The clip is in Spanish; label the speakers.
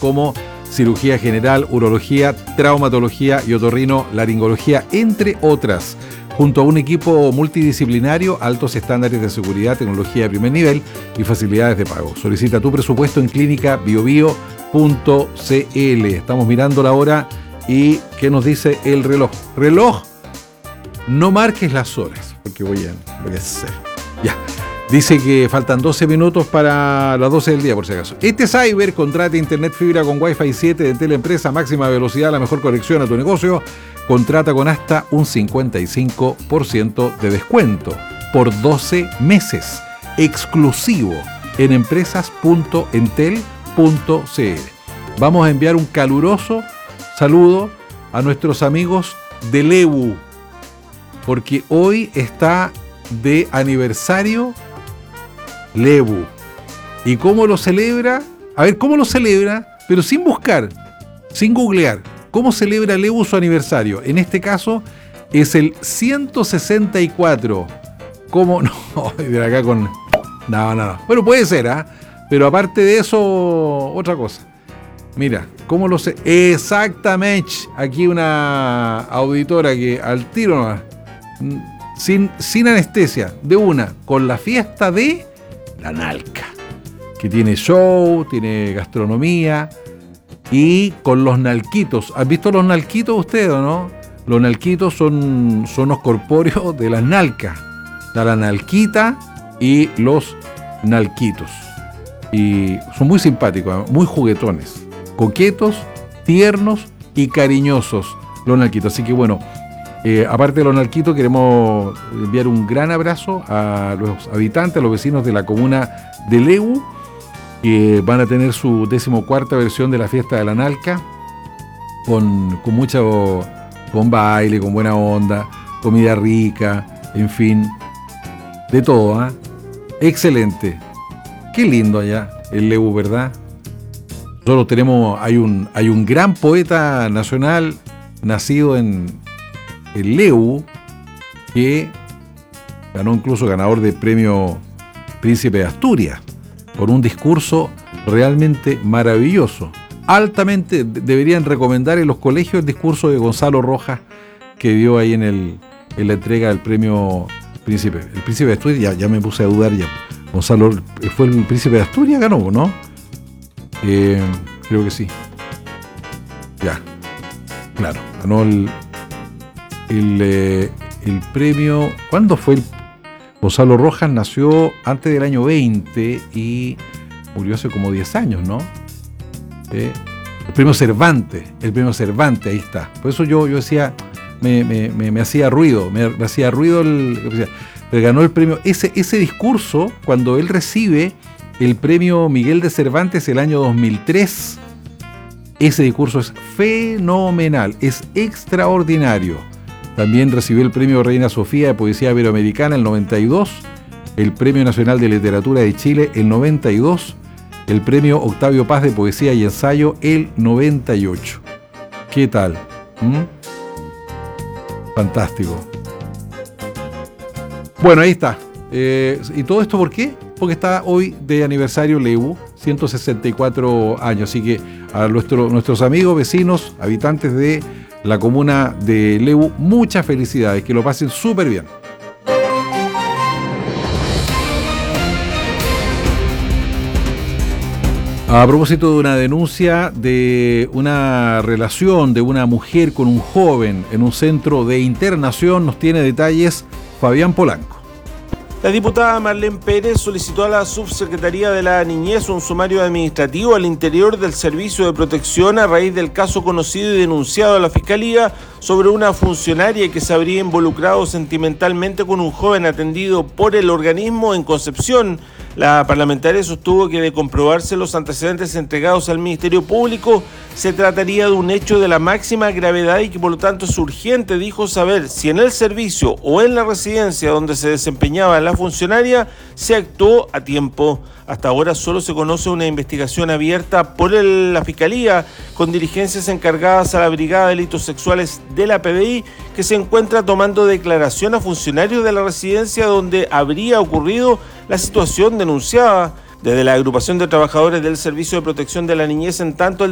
Speaker 1: como cirugía general, urología, traumatología y otorrinolaringología, entre otras, junto a un equipo multidisciplinario, altos estándares de seguridad, tecnología de primer nivel y facilidades de pago. Solicita tu presupuesto en Clínica BioBio.cl. Estamos mirando la hora y ¿qué nos dice el reloj? Reloj, no marques las horas, porque voy a hacer. Ya. Dice que faltan 12 minutos para las 12 del día, por si acaso. Cyber contrata internet fibra con Wi-Fi 7 de Teleempresa, máxima velocidad, la mejor conexión a tu negocio. Contrata con hasta un 55% de descuento por 12 meses. Exclusivo en empresas.entel.cl. Vamos a enviar un caluroso saludo a nuestros amigos de Lebu, porque hoy está de aniversario Lebu. ¿Y cómo lo celebra? A ver, ¿cómo lo celebra? Pero sin buscar, sin googlear. ¿Cómo celebra Lebu su aniversario? En este caso es el 164. ¿Cómo? No, de acá con... No. Bueno, puede ser, ¿ah? Pero aparte de eso, otra cosa. Mira, ¿cómo lo sé? Exactamente. Aquí una auditora que al tiro nomás, sin anestesia, de una, con la fiesta de la Nalca, que tiene show, tiene gastronomía, y con los nalquitos. ¿Han visto los nalquitos ustedes o no? Los nalquitos son los corpóreos de las nalcas. Está la nalquita y los nalquitos. Y son muy simpáticos, muy juguetones, coquetos, tiernos y cariñosos los nalquitos. Así que bueno, aparte de los nalquitos, queremos enviar un gran abrazo a los habitantes, a los vecinos de la comuna de Lebu, que van a tener su 14ª versión de la fiesta de la Nalca, con baile, con buena onda, comida rica, en fin, de todo, ¿eh? Excelente. Qué lindo allá el Lebu, ¿verdad? Nosotros tenemos, hay un gran poeta nacional nacido en el Lebu, que ganó incluso ganador del premio Príncipe de Asturias, con un discurso realmente maravilloso. Altamente deberían recomendar en los colegios el discurso de Gonzalo Rojas, que dio ahí en la entrega del premio Príncipe. El Príncipe de Asturias, ya me puse a dudar ya. Gonzalo, ¿fue el Príncipe de Asturias? Ganó, ¿no? Creo que sí. Ya, claro, ganó el premio. ¿Cuándo fue Gonzalo Rojas? Nació antes del año 20 y murió hace como 10 años, ¿no? El premio Cervantes, ahí está. Por eso yo decía, me hacía ruido, me hacía ruido pero ganó el premio. Ese discurso, cuando él recibe el premio Miguel de Cervantes el año 2003, ese discurso es fenomenal, es extraordinario. También recibió el premio Reina Sofía de Poesía Iberoamericana el 92, el Premio Nacional de Literatura de Chile el 92, el Premio Octavio Paz de Poesía y Ensayo el 98. ¿Qué tal? Fantástico. Bueno, ahí está. ¿Y todo esto por qué? Porque está hoy de aniversario Lebu, 164 años. Así que a nuestros amigos, vecinos, habitantes de la comuna de Lebu, muchas felicidades, que lo pasen súper bien. A propósito de una denuncia de una relación de una mujer con un joven en un centro de internación, nos tiene detalles Fabián Polanco.
Speaker 2: La diputada Marlene Pérez solicitó a la Subsecretaría de la Niñez un sumario administrativo al interior del Servicio de Protección a raíz del caso conocido y denunciado a la Fiscalía sobre una funcionaria que se habría involucrado sentimentalmente con un joven atendido por el organismo en Concepción. La parlamentaria sostuvo que de comprobarse los antecedentes entregados al Ministerio Público, se trataría de un hecho de la máxima gravedad y que por lo tanto es urgente, dijo, saber si en el servicio o en la residencia donde se desempeñaba la funcionaria se actuó a tiempo. Hasta ahora solo se conoce una investigación abierta por la Fiscalía con diligencias encargadas a la Brigada de Delitos Sexuales de la PDI, que se encuentra tomando declaración a funcionarios de la residencia donde habría ocurrido la situación denunciada. Desde la agrupación de trabajadores del Servicio de Protección de la Niñez, en tanto, el